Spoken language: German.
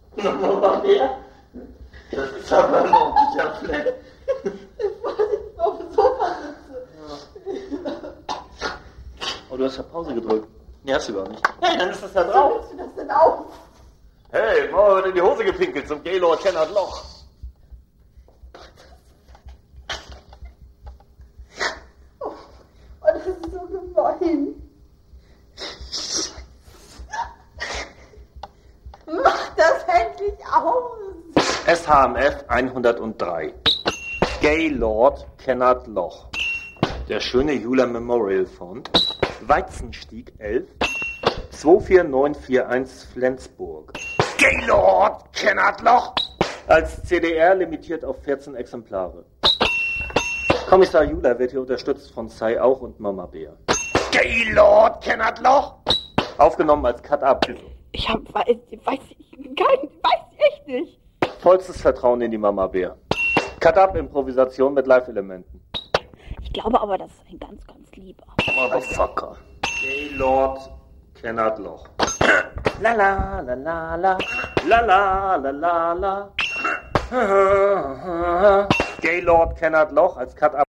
Mama Bär? Das ist aber ein ordentlicher Fleck. Ich weiß nicht, auf dem Sofa sitze. Ja. Oh, du hast ja Pause gedrückt. Nee, hast du gar nicht. Hey, dann ist das da Wie drauf. willst du das denn auf? Hey, Mama wird in die Hose gepinkelt zum Gaylord Kennard Loch. Oh, das ist so gemein. Mach das endlich aus! SHMF 103. Gaylord Kennard Loch. Der schöne Euler Memorial Fund. Weizenstieg 11. 24941 Flensburg. Gaylord Kennard Loch. Als CDR limitiert auf 14 Exemplare. Kommissar Euler wird hier unterstützt von Sai Auch und Mama Bär. Gaylord Kennard Loch. Aufgenommen als Cut-Up. Ich weiß echt nicht. Vollstes Vertrauen in die Mama Bär. Cut-Up Improvisation mit Live-Elementen. Ich glaube aber, das ist ein ganz, ganz lieber. Motherfucker. Gaylord Kennard Loch. La la la la la. La la la la la. Gaylord Kennard Loch als Cut-Up.